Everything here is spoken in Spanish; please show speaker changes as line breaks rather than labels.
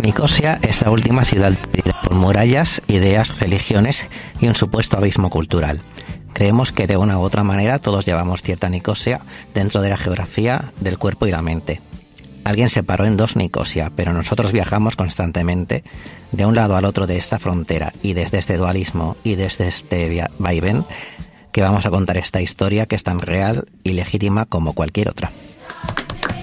Nicosia es la última ciudad dividida por murallas, ideas, religiones y un supuesto abismo cultural. Creemos que de una u otra manera todos llevamos cierta Nicosia dentro de la geografía del cuerpo y la mente. Alguien separó en dos Nicosia, pero nosotros viajamos constantemente de un lado al otro de esta frontera, y desde este dualismo y desde este vaivén que vamos a contar esta historia que es tan real y legítima como cualquier otra.